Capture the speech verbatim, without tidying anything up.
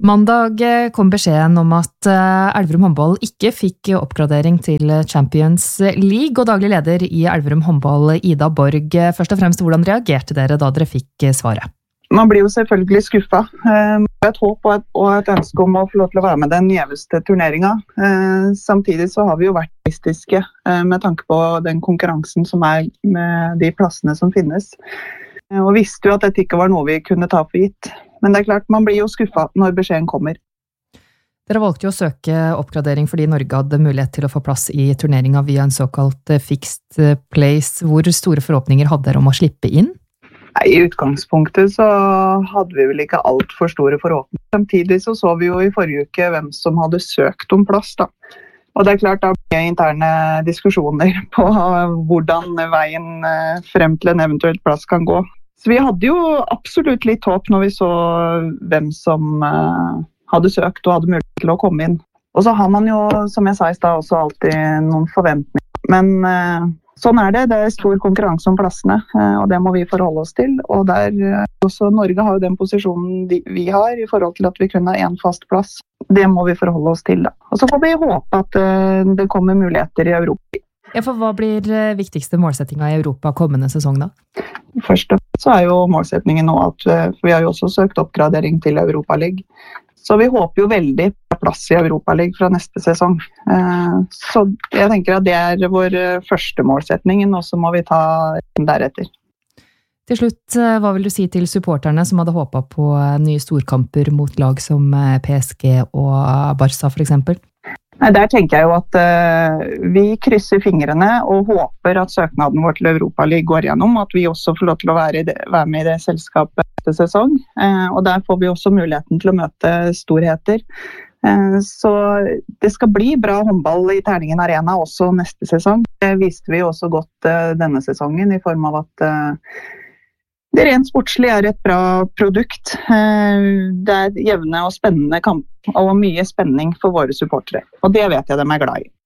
Mandag kom beskjeden om at Elverum håndball ikke fikk oppgradering til Champions League, og daglig leder i Elverum håndball, Ida Borg. Først og fremst, hvordan reagerte dere da dere fikk svaret? Man blir jo selvfølgelig skuffet. Det er et håp og et, og et ønske om å få lov til å være med den gjeveste turneringen. Samtidig så har vi jo vært realistiske med tanke på den konkurransen som er med de plassene som finnes. Og visste jo at dette ikke var noe vi kunne ta for gitt. Men det er klart, man blir jo skuffet når beskjeden kommer. Dere valgte jo å søke oppgradering fordi Norge hadde mulighet til å få plass i turneringen via en såkalt fixed place. Hvor store forhåpninger hadde dere om å slippe inn? Nei, I utgangspunktet så hadde vi vel ikke alt for store forhåpninger. Samtidig så så vi jo i forrige uke hvem som hadde søkt om plass da. Og det er klart da blir det interne diskusjoner på hvordan veien frem til en eventuelt plass kan gå. Så vi hadde jo absolutt litt håp når vi så hvem som uh, hadde søkt og hadde mulighet til å komme inn. Og så har man jo, som jeg sa I sted, også alltid noen forventninger. Men uh, sånn er det. Det er stor konkurranse om plassene, uh, og det må vi forholde oss til. Og der, uh, også Norge har jo den posisjonen de, vi har I forhold til at vi kun har en fast plass. Det må vi forholde oss til da. Og så får vi håpe at uh, det kommer muligheter I Europa. Ja, for hva blir viktigste målsettingen I Europa kommende sesong da? Først og fremst så er jo målsettingen nå at vi har jo også søkt oppgradering til Europa League. Så vi håper jo veldig på plass I Europa League fra neste sesong. Så jeg tenker at det er vår første målsetning, og så må vi ta deretter. Til slutt, hva vil du si til supporterne som hadde håpet på nye storkamper mot lag som P S G og Barca for eksempel? Nei, der tenker jeg jo at uh, vi krysser fingrene og håper at søknaden vår til Europa League går gjennom, at vi også får lov til å være, det, være med I det selskapet neste sesong. Uh, og der får vi også muligheten til å møte storheter. Uh, så det skal bli bra håndball I Terningen Arena også neste sesong. Det viste vi også godt uh, denne sesongen I form av at uh, det rent sportslig er et bra produkt. Det er jevne og spennende kamp og mye spenning for våre supportere. Og det vet jeg de er glad I.